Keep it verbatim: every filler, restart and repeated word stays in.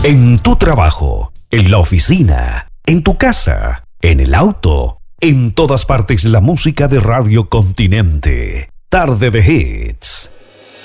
En tu trabajo, en la oficina, en tu casa, en el auto, en todas partes la música de Radio Continente. Tarde de Hits.